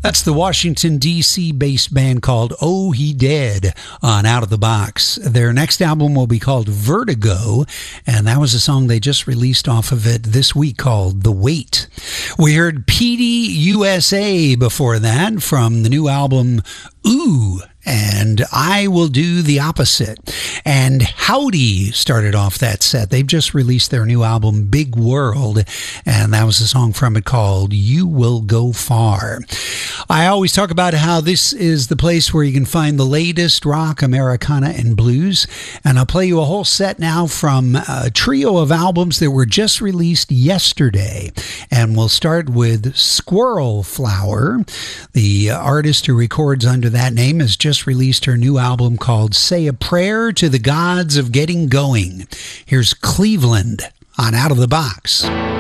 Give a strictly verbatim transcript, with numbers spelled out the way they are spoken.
That's the Washington, D C-based band called Oh He Dead on Out of the Box. Their next album will be called Vertigo, and that was a song they just released off of it this week called The Wait. We heard P D U S A before that from the new album Ooh, and I Will Do the Opposite. And Howdy started off that set. They've just released their new album, Big World, and that was a song from it called You Will Go Far. I always talk about how this is the place where you can find the latest rock, Americana, and blues, and I'll play you a whole set now from a trio of albums that were just released yesterday. And we'll start with Squirrel Flower. The artist who records under that name has just released her new album called Say a Prayer to the Gods of Getting Going. Here's Cleveland on Out of the Box.